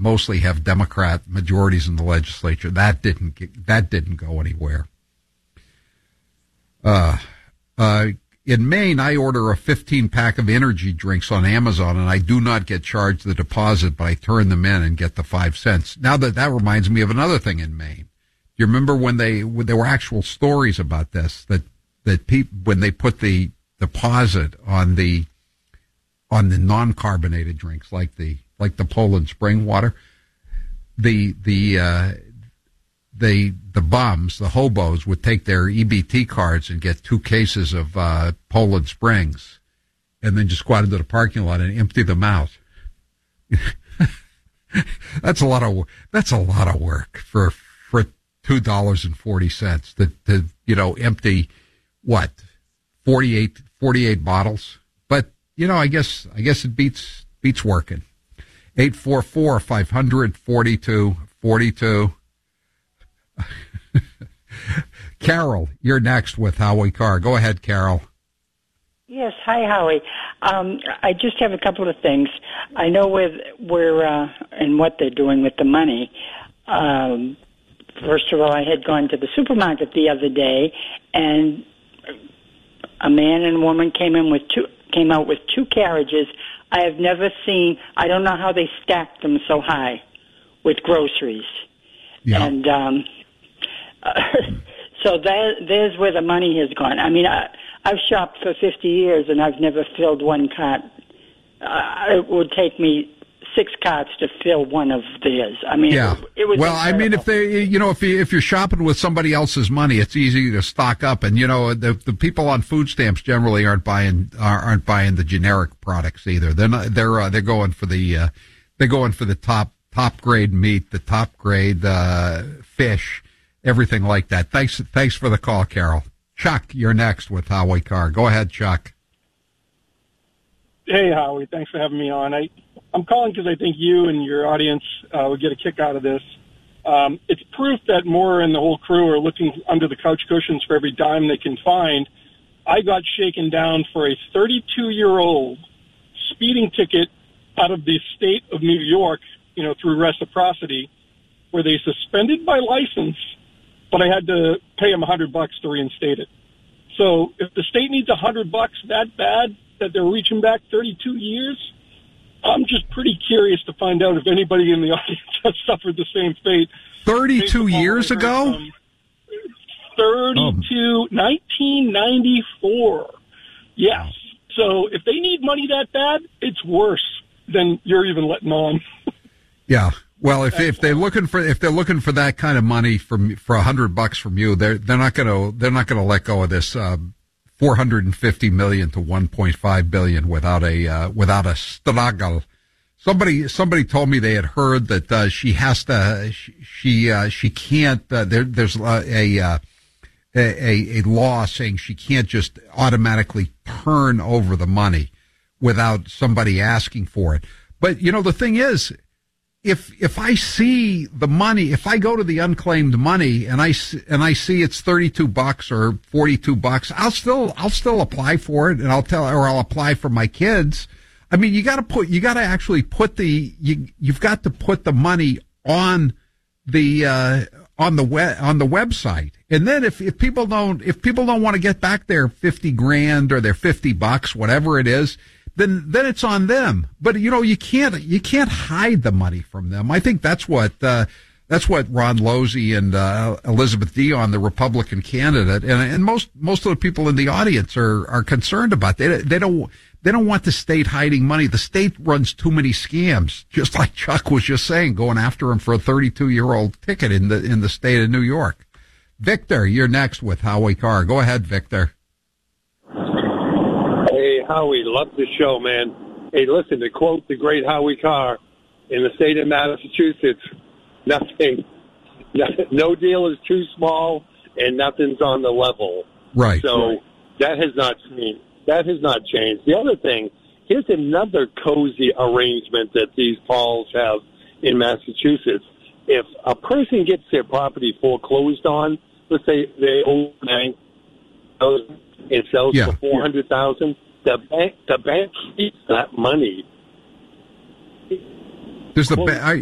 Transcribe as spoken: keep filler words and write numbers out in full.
mostly have Democrat majorities in the legislature. That didn't get, that didn't go anywhere. Uh, uh, in Maine, I order a fifteen pack of energy drinks on Amazon, and I do not get charged the deposit, but I turn them in and get the five cents. Now that that reminds me of another thing in Maine. You remember when they when there were actual stories about this that that people when they put the deposit on the on the non-carbonated drinks like the like the Poland Spring water, the the uh, the the bums, the hobos, would take their E B T cards and get two cases of uh, Poland Springs, and then just go out into the parking lot and empty them out. That's a lot of that's a lot of work for for two dollars and forty cents to to you know empty what forty-eight, forty-eight bottles. But you know, I guess I guess it beats beats working. Eight four four five hundred forty two forty two. Carol, you're next with Howie Carr. Go ahead, Carol. Yes, hi, Howie. Um, I just have a couple of things. I know with where uh, and what they're doing with the money. Um, first of all, I had gone to the supermarket the other day, and a man and a woman came in with two came out with two carriages. I have never seen. I don't know how they stacked them so high with groceries. Yeah. And um, uh, so that, there's where the money has gone. I mean, I, I've shopped for fifty years, and I've never filled one cart. Uh, it would take me six carts to fill one of theirs. I mean, yeah. it, it was well, incredible. I mean, if they, you know, if you, if you're shopping with somebody else's money, it's easy to stock up, and you know, the the people on food stamps generally aren't buying aren't buying the generic products either. They're not. They're uh, they're going for the uh, they're going for the top top grade meat, the top grade uh, fish, everything like that. Thanks thanks for the call, Carol. Chuck, you're next with Howie Carr. Go ahead, Chuck. Hey, Howie. Thanks for having me on. I, I'm calling because I think you and your audience uh, would get a kick out of this. Um, it's proof that Moore and the whole crew are looking under the couch cushions for every dime they can find. I got shaken down for a thirty-two-year-old speeding ticket out of the state of New York, you know, through reciprocity, where they suspended my license, but I had to pay them a hundred bucks to reinstate it. So if the state needs a hundred bucks that bad that they're reaching back thirty-two years, I'm just pretty curious to find out if anybody in the audience has suffered the same fate. thirty-two years ago? thirty-two, nineteen ninety-four. Yes. So if they need money that bad, it's worse than you're even letting on. Yeah. Well, if if they're looking for if they're looking for that kind of money from for a hundred bucks from you, they're they're not going to they're not going to let go of this uh, four hundred and fifty million to one point five billion without a uh, without a struggle. Somebody somebody told me they had heard that uh, she has to she she, uh, she can't uh, there there's a a, a a law saying she can't just automatically turn over the money without somebody asking for it. But you know the thing is, if if I see the money, if I go to the unclaimed money and I and I see it's thirty-two bucks or forty-two bucks, I'll still I'll still apply for it, and I'll tell or I'll apply for my kids. I mean, you got to put you got to actually put the you you've got to put the money on the uh, on the web on the website, and then if if people don't if people don't want to get back their fifty grand or their fifty bucks, whatever it is, then then it's on them. But you know, you can't you can't hide the money from them. I think that's what uh, that's what Ron Losey and uh, Elizabeth Dion, the Republican candidate, and and most most of the people in the audience are are concerned about. They they don't they don't want the state hiding money. The state runs too many scams, just like Chuck was just saying, going after him for a thirty-two year old ticket in the in the state of New York. Victor, you're next with Howie Carr. Go ahead, Victor. Hey, Howie, love the show, man. Hey, listen, to quote the great Howie Carr, in the state of Massachusetts, nothing, no deal is too small and nothing's on the level. Right. So right. that has not changed. That has not changed. The other thing, here's another cozy arrangement that these Pauls have in Massachusetts. If a person gets their property foreclosed on, let's say they own a bank, it sells yeah. for four hundred thousand dollars, the bank, the bank keeps that money. Does the ba-